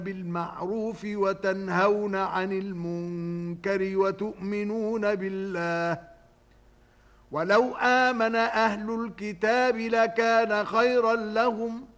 بالمعروف وتنهون عن المنكر وتؤمنون بالله ولو آمن أهل الكتاب لكان خيرا لهم